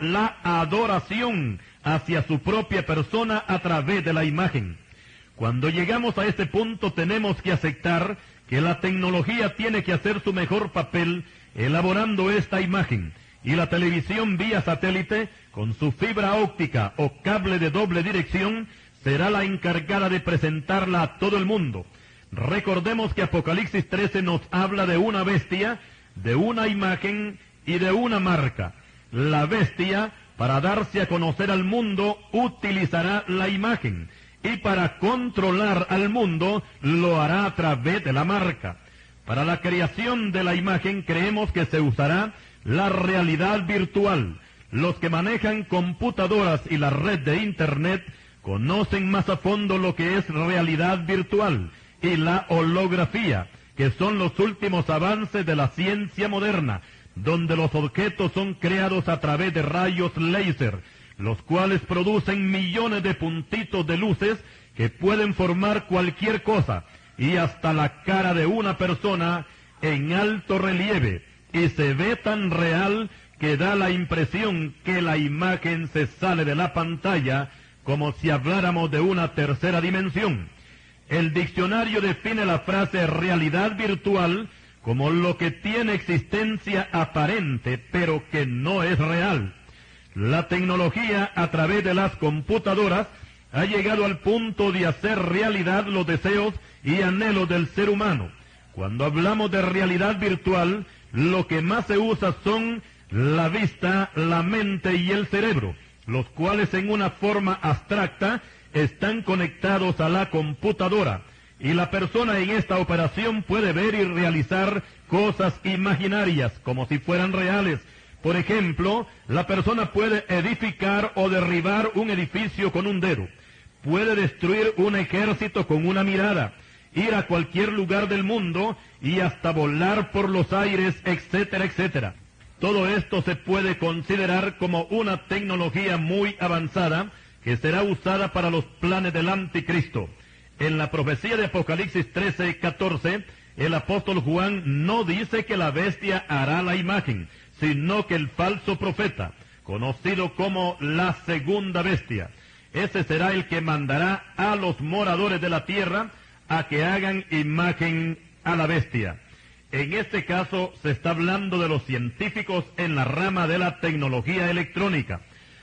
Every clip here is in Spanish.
la adoración hacia su propia persona a través de la imagen. Cuando llegamos a este punto tenemos que aceptar que la tecnología tiene que hacer su mejor papel elaborando esta imagen, y la televisión vía satélite, con su fibra óptica o cable de doble dirección, será la encargada de presentarla a todo el mundo. Recordemos que Apocalipsis 13 nos habla de una bestia, de una imagen y de una marca. La bestia, para darse a conocer al mundo, utilizará la imagen, y para controlar al mundo lo hará a través de la marca. Para la creación de la imagen creemos que se usará la realidad virtual. Los que manejan computadoras y la red de Internet conocen más a fondo lo que es realidad virtual y la holografía, que son los últimos avances de la ciencia moderna, donde los objetos son creados a través de rayos láser, los cuales producen millones de puntitos de luces que pueden formar cualquier cosa, y hasta la cara de una persona en alto relieve, y se ve tan real que da la impresión que la imagen se sale de la pantalla como si habláramos de una tercera dimensión. El diccionario define la frase realidad virtual como lo que tiene existencia aparente, pero que no es real. La tecnología a través de las computadoras ha llegado al punto de hacer realidad los deseos y anhelos del ser humano. Cuando hablamos de realidad virtual, lo que más se usa son la vista, la mente y el cerebro, los cuales en una forma abstracta están conectados a la computadora, y la persona en esta operación puede ver y realizar cosas imaginarias como si fueran reales. Por ejemplo, la persona puede edificar o derribar un edificio con un dedo, puede destruir un ejército con una mirada, ir a cualquier lugar del mundo y hasta volar por los aires, etcétera, etcétera. Todo esto se puede considerar como una tecnología muy avanzada que será usada para los planes del anticristo. En la profecía de Apocalipsis 13:14, el apóstol Juan no dice que la bestia hará la imagen, sino que el falso profeta, conocido como la segunda bestia, ese será el que mandará a los moradores de la tierra a que hagan imagen a la bestia. En este caso se está hablando de los científicos en la rama de la tecnología electrónica.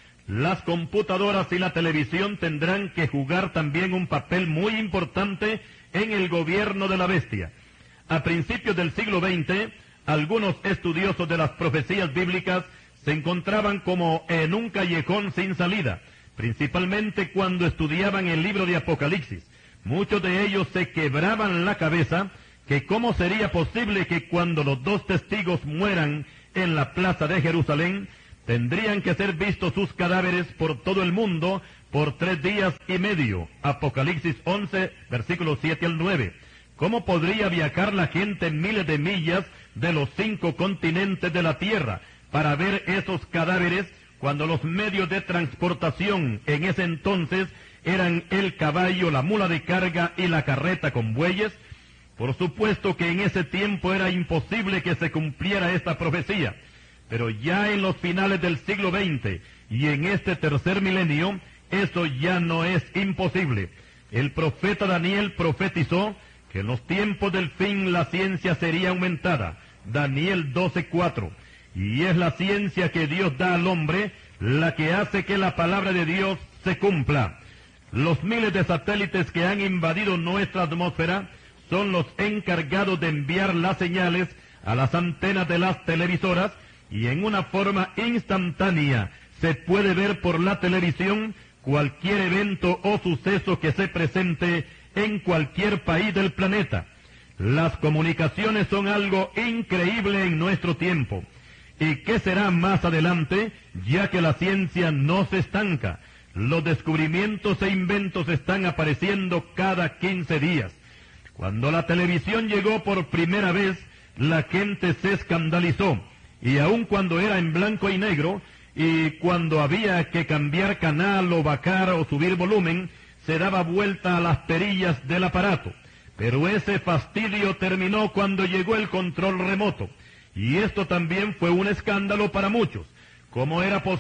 Las computadoras y la televisión tendrán que jugar también un papel muy importante en el gobierno de la bestia. A principios del siglo XX, algunos estudiosos de las profecías bíblicas se encontraban como en un callejón sin salida, principalmente cuando estudiaban el libro de Apocalipsis. Muchos de ellos se quebraban la cabeza que cómo sería posible que cuando los dos testigos mueran en la plaza de Jerusalén, tendrían que ser vistos sus cadáveres por todo el mundo por 3 días y medio. Apocalipsis 11, versículos 7 al 9. ¿Cómo podría viajar la gente miles de millas de los 5 continentes de la tierra para ver esos cadáveres cuando los medios de transportación en ese entonces eran el caballo, la mula de carga y la carreta con bueyes? Por supuesto que en ese tiempo era imposible que se cumpliera esta profecía, pero ya en los finales del siglo XX y en este tercer milenio, eso ya no es imposible. El profeta Daniel profetizó que en los tiempos del fin la ciencia sería aumentada, Daniel 12:4, y es la ciencia que Dios da al hombre la que hace que la palabra de Dios se cumpla. Los miles de satélites que han invadido nuestra atmósfera son los encargados de enviar las señales a las antenas de las televisoras, y en una forma instantánea se puede ver por la televisión cualquier evento o suceso que se presente en cualquier país del planeta. Las comunicaciones son algo increíble en nuestro tiempo. ¿Y qué será más adelante, ya que la ciencia no se estanca? Los descubrimientos e inventos están apareciendo cada 15 días. Cuando la televisión llegó por primera vez, la gente se escandalizó, y aun cuando era en blanco y negro, y cuando había que cambiar canal o bajar o subir volumen, se daba vuelta a las perillas del aparato. Pero ese fastidio terminó cuando llegó el control remoto, y esto también fue un escándalo para muchos. ¿Cómo era posible